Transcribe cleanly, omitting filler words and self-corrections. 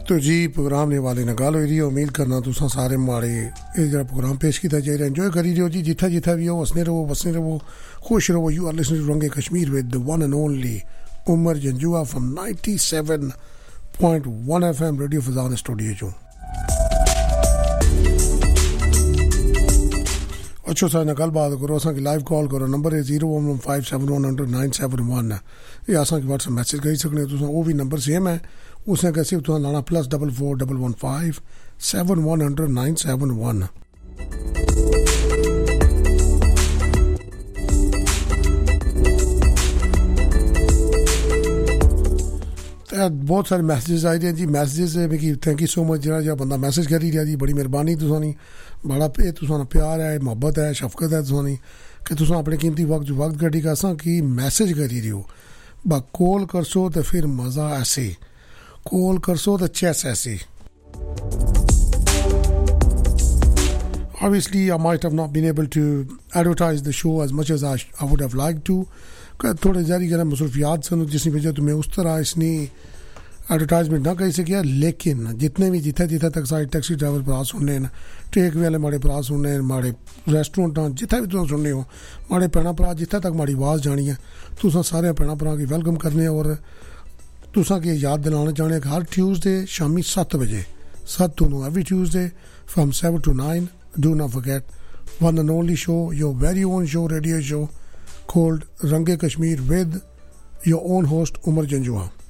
तो जी प्रोग्राम ने वाले नाल हो रही है। उम्मीद करना तुसा सारे माड़े ये जो प्रोग्राम पेश किया जाए एंजॉय करी रहो जी। जिथा जिथा भी हो हंसने रहो बसने रहो खुश रहो। You are listening to range Kashmir with the one and only Umar Janjua from 97.1 FM radio Fazan studio जो। अच्छो सा गल बात करो असा लाइव कॉल करो। नंबर है 01571000971 ये असा व्हाट्सएप मैसेज करी सकने तुम वो भी नंबर सेम है। उसने कैसे तुम लाना +44 115 7100 971। बहुत सारे मैसेजेस आए जी। मैसेजेस मिगी थैंक यू सो मच जो बंदा मैसेज करी रहा जी। बड़ी मेहरबानी तुसानी बड़ा तुसाना प्यार है मुहब्बत है शफकत है तुसानी कि तुसा अपने कीमती वक्त कड्ढी के असा कि मैसेज करी रही हो। बा कॉल करसो तो फिर मज़ा ऐसे कॉल करसो तो चेस ऐसे। Obviously I might have not been able to advertise the show as much as I would have liked to। थोड़े जारी करें मसरूफियात सन जिसकी वजह तो मैं उस तरह इसने एडवर्टाइजमेंट ना कर सकिया। लेकिन जितने भी जिथे जिथे तक सारे टैक्सी ड्राइवर भरा सुनने न टेक वाले माड़े भरा सुनने माड़े रेस्टोरेंट जिथे भी तुम सुनने हो माड़े भैन भरा जिथे तक माड़ी आवाज़ जानी है तुसा सारे भैन भरा की वेलकम करने। और तुसा की याद दिलाना चाहने हर ट्यूसडे शामी 7 बजे 7 to 9 every Tuesday from 7 to 9 do not forget one and only show, your very own show, radio show called Range Kashmir with your own host Umar Janjua।